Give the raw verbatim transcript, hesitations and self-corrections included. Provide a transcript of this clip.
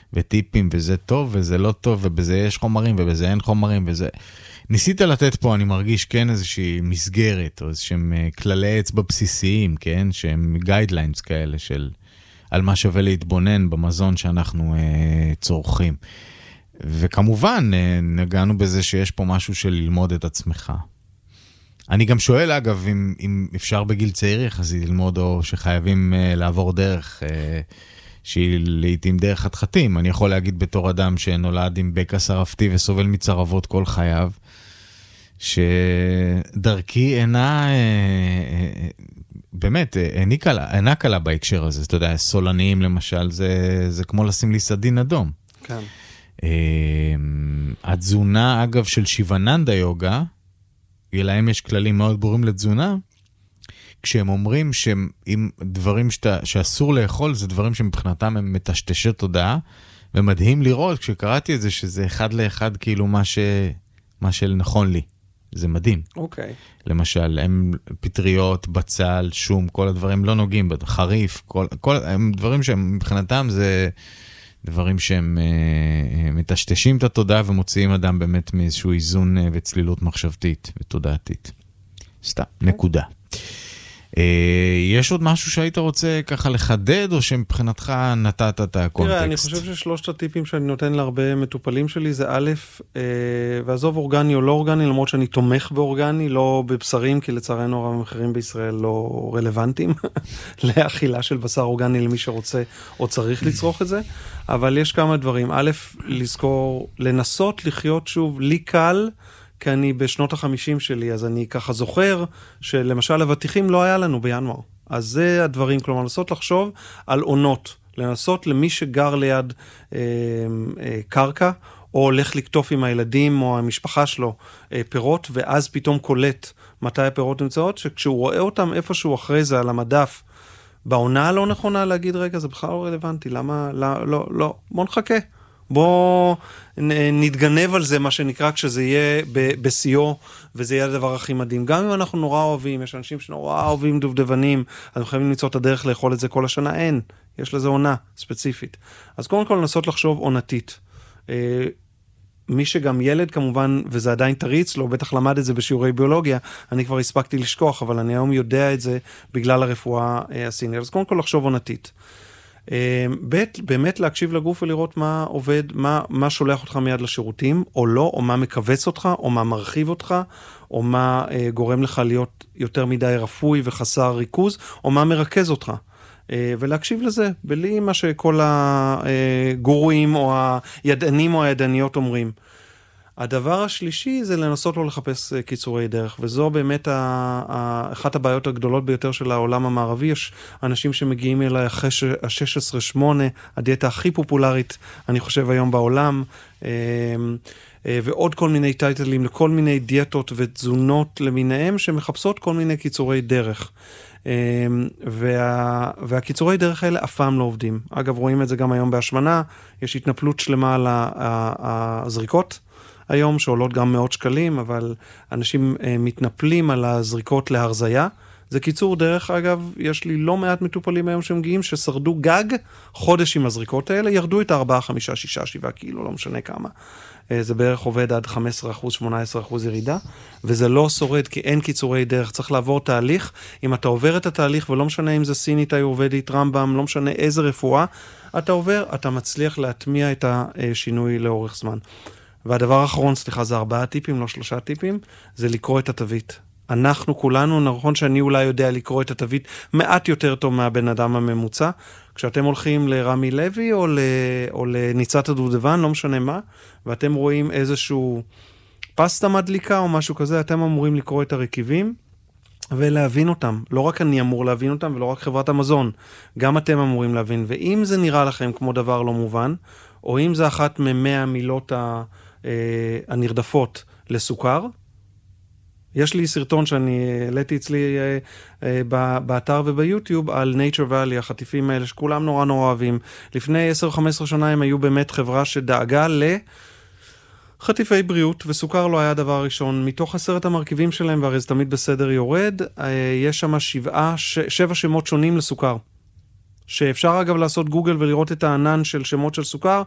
וטיפים, וזה טוב, וזה לא טוב, ובזה יש חומרים, ובזה אין חומרים, וזה... ניסית לתת פה, אני מרגיש, כן, איזושהי מסגרת, או איזשהם כללי אצבע בסיסיים, כן, שהם גיידליינס כאלה של... על מה שווה להתבונן במזון שאנחנו אה, צורכים. וכמובן, אה, נגענו בזה שיש פה משהו של ללמוד את עצמך. אני גם שואל, אגב, אם, אם אפשר בגיל צעיר יחסית ללמוד, או שחייבים אה, לעבור דרך, אה, שהיא לעתים דרך חתחתים. אני יכול להגיד בתור אדם שנולד עם בקע שרפתי וסובל מצרבות כל חייו, שדרכי אינה... אה, אה, באמת, אינה קלה בהקשר הזה. אתה יודע, סולניים למשל, זה, זה כמו לשים לי סדין אדום. כן. התזונה, אגב, של שיבננדה יוגה, להם יש כללים מאוד ברורים לתזונה, כשהם אומרים שאם דברים שאתה, שאסור לאכול, זה דברים שמבחינתם הם מטשטשי תודעה, ומדהים לראות, כשקראתי את זה, שזה אחד לאחד כאילו מה, ש, מה שנכון לי. זה מדהים. אוקיי. למשל, הם פטריות, בצל, שום, כל הדברים לא נוגעים, חריף, כל, כל, הם דברים שהם מבחינתם זה דברים שהם אה, מטשטשים את התודעה ומוציאים אדם באמת מאיזשהו איזון אה, וצלילות מחשבתית ותודעתית. סתם, okay. נקודה. אה, יש עוד משהו שהיית רוצה ככה לחדד, או שמבחינתך נתת את הקונטקסט? תראה, אני חושב ששלושת הטיפים שאני נותן להרבה מטופלים שלי זה א', אה, ועזוב אורגני או לא אורגני, למרות שאני תומך באורגני, לא בבשרים, כי לצערנו הרב המחירים בישראל לא רלוונטיים לאכילה של בשר אורגני למי שרוצה או צריך לצרוך את זה, אבל יש כמה דברים. א', לזכור, לנסות לחיות שוב, לי קל, כי אני בשנות החמישים שלי, אז אני ככה זוכר שלמשל הבטיחים לא היה לנו בינואר. אז זה הדברים, כלומר, לנסות לחשוב על עונות, לנסות למי שגר ליד אה, אה, קרקע, או הולך לקטוף עם הילדים או המשפחה שלו אה, פירות, ואז פתאום קולט מתי הפירות נמצאות, שכשהוא רואה אותם איפשהו אחרי זה על המדף, בעונה לא נכונה להגיד, רגע, זה בכלל לא רלוונטי, למה, לא, לא, לא, בוא נחכה. בוא נתגנב על זה, מה שנקרא, כשזה יהיה בסיוע, וזה יהיה הדבר הכי מדהים. גם אם אנחנו נורא אוהבים, יש אנשים שנורא אוהבים דובדבנים, אז אנחנו חייבים למצוא את הדרך לאכול את זה כל השנה, אין. יש לזה עונה ספציפית. אז קודם כל לנסות לחשוב עונתית. מי שגם ילד כמובן, וזה עדיין תריץ לו, בטח למד את זה בשיעורי ביולוגיה, אני כבר הספקתי לשכוח, אבל אני היום יודע את זה בגלל הרפואה הסינית. אז קודם כל לחשוב עונתית. בית, באמת להקשיב לגוף ולראות מה עובד, מה, מה שולח אותך מיד לשירותים, או לא, או מה מקווץ אותך, או מה מרחיב אותך, או מה אה, גורם לך להיות יותר מדי רפוי וחסר ריכוז, או מה מרכז אותך. אה, ולהקשיב לזה, בלי מה שכל הגורואים, או הידענים או הידעניות אומרים. הדבר השלישי זה לנסות לא לחפש קיצורי דרך, וזו באמת ה- ה- אחת הבעיות הגדולות ביותר של העולם המערבי. יש אנשים שמגיעים אליי אחרי ה-שש עשרה שמונה, הדיאטה הכי פופולרית, אני חושב היום בעולם, ועוד כל מיני טייטלים לכל מיני דיאטות ותזונות למיניהם, שמחפשות כל מיני קיצורי דרך. וה, והקיצורי דרך האלה אף פעם לא עובדים. אגב, רואים את זה גם היום בהשמנה, יש התנפלות שלמה על הזריקות, היום שעולות גם מאות שקלים, אבל אנשים אה, מתנפלים על הזריקות להרזיה. זה קיצור דרך, אגב, יש לי לא מעט מטופלים היום שמגיעים, ששרדו גג חודש עם הזריקות האלה, ירדו את ארבעה, חמישה, שישה, שבעה קילו, לא משנה כמה. אה, זה בערך עובד עד חמישה עשר אחוז, שמונה עשרה אחוז ירידה, וזה לא שורד, כי אין קיצורי דרך, צריך לעבור תהליך. אם אתה עובר את התהליך, ולא משנה אם זה סינית, איורבדית, רמב"ם, לא משנה איזה רפואה, אתה עובר, אתה מצליח להטמיע את השינוי לאורך זמן. והדבר האחרון, סליחה, זה ארבעה טיפים, לא שלושה טיפים, זה לקרוא את התווית. אנחנו כולנו, נכון שאני אולי יודע לקרוא את התווית מעט יותר טוב מהבן אדם הממוצע. כשאתם הולכים לרמי לוי או, ל, או לניצת הדובדבן, לא משנה מה, ואתם רואים איזשהו פסטה מדליקה או משהו כזה, אתם אמורים לקרוא את הרכיבים ולהבין אותם. לא רק אני אמור להבין אותם ולא רק חברת המזון, גם אתם אמורים להבין. ואם זה נראה לכם כמו דבר לא מובן, או אם זה אחת ממאה מילות ה... הנרדפות לסוכר. יש לי סרטון שאני העליתי אצלי באתר וביוטיוב על Nature Valley, החטיפים האלה שכולם נורא נורא אוהבים. לפני עשר חמש עשרה שנה הם היו באמת חברה שדאגה לחטיפי בריאות, וסוכר לא היה דבר ראשון. מתוך עשרת המרכיבים שלהם, והרי זה תמיד בסדר יורד, יש שם שבעה, שבע שמות שונים לסוכר. שאפשר אגב לעשות גוגל ולראות את הענן של שמות של סוכר,